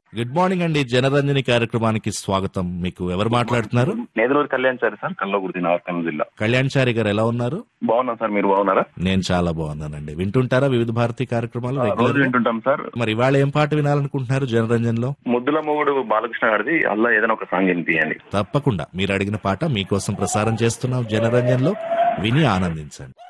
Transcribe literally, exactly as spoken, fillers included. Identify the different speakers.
Speaker 1: Good morning అండి. జనరంజని కార్యక్రమానికి స్వాగతం. మీకు ఎవరు మాట్లాడుతున్నారు?
Speaker 2: నేదులూరు కళ్యాణ్ చారి సార్, కల్లగుర్తి, నాగర్కర్నూలు జిల్లా.
Speaker 1: కళ్యాణ్ చారి గారు ఎలా ఉన్నారు?
Speaker 2: బాగున్నాం సార్, మీరు బాగున్నారా?
Speaker 1: నేను చాలా బాగున్నానండి. వింటుంటారా వివిధ భారతి కార్యక్రమాలు?
Speaker 2: ఆ, రోజు వింటుంటాం సార్.
Speaker 1: మరి ఇవాళ ఏం పాట వినాలనుకుంటున్నారు జనరంజన్ లో?
Speaker 2: ముద్దుల మొగుడు బాలకృష్ణ గారిది అల్లా ఏదైనా ఒక సాంగ్ వినిపియండి.
Speaker 1: తప్పకుండా మీరు అడిగిన పాట మీకోసం ప్రసారం చేస్తున్నాం జనరంజన్ లో. విని ఆనందించండి.